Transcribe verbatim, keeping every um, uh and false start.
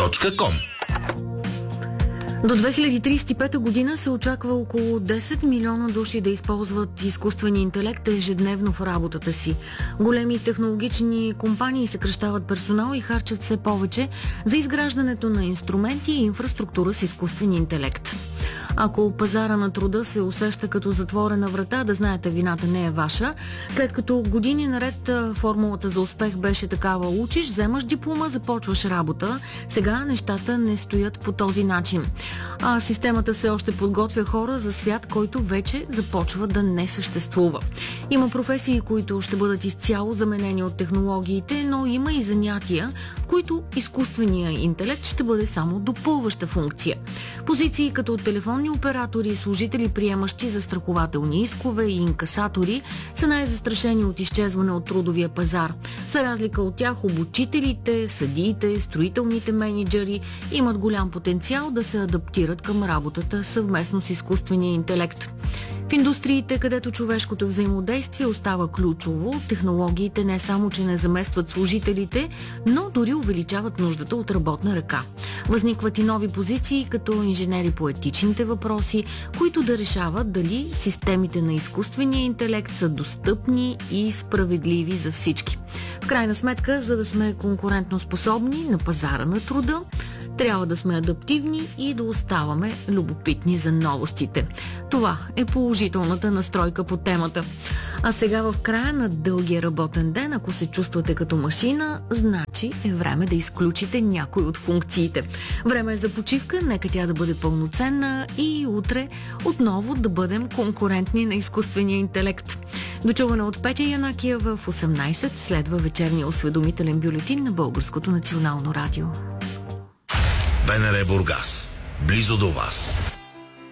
точка ком. До две хиляди тридесет и пета година се очаква около десет милиона души да използват изкуствения интелект ежедневно в работата си. Големи технологични компании съкращават персонал и харчат все повече за изграждането на инструменти и инфраструктура с изкуствен интелект. Ако пазара на труда се усеща като затворена врата, да знаете, вината не е ваша. След като години наред формулата за успех беше такава: учиш, вземаш диплома, започваш работа. Сега нещата не стоят по този начин. А системата все още подготвя хора за свят, който вече започва да не съществува. Има професии, които ще бъдат изцяло заменени от технологиите, но има и занятия, в които изкуственият интелект ще бъде само допълваща функция. Позиции като телефонни оператори, служители, приемащи застрахователни искове и инкасатори са най-застрашени от изчезване от трудовия пазар. За разлика от тях, обучителите, съдиите, строителните мениджъри имат голям потенциал да се адаптират към работата съвместно с изкуствения интелект. В индустриите, където човешкото взаимодействие остава ключово, технологиите не само, че не заместват служителите, но дори увеличават нуждата от работна ръка. Възникват и нови позиции, като инженери по етичните въпроси, които да решават дали системите на изкуствения интелект са достъпни и справедливи за всички. В крайна сметка, за да сме конкурентно способни на пазара на труда, трябва да сме адаптивни и да оставаме любопитни за новостите. Това е положителната настройка по темата. А сега, в края на дългия работен ден, ако се чувствате като машина, значи е време да изключите някой от функциите. Време е за почивка, нека тя да бъде пълноценна и утре отново да бъдем конкурентни на изкуствения интелект. Дочуване от Петя Янакия в осемнайсет следва вечерния осведомителен бюлетин на Българското национално радио. БНР Бургас. Близо до вас.